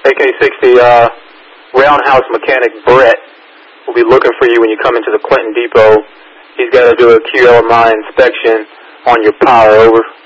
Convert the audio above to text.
AK-60, roundhouse mechanic Brett will be looking for you when you come into the Clinton Depot. He's got to do a QLMI inspection on your power. Over.